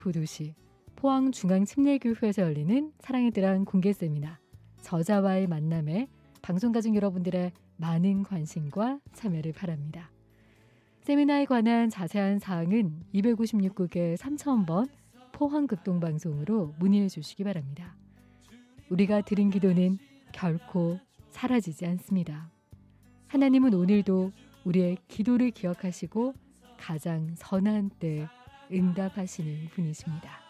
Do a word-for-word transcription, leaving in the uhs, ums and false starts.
부도시 포항중앙침례교회에서 열리는 사랑의 드랑 공개 세미나 저자와의 만남에 방송가족 여러분들의 많은 관심과 참여를 바랍니다. 세미나에 관한 자세한 사항은 이백오십육 국에 삼천 번 포항극동방송으로 문의해 주시기 바랍니다. 우리가 드린 기도는 결코 사라지지 않습니다. 하나님은 오늘도 우리의 기도를 기억하시고 가장 선한 때 응답하시는 분이십니다.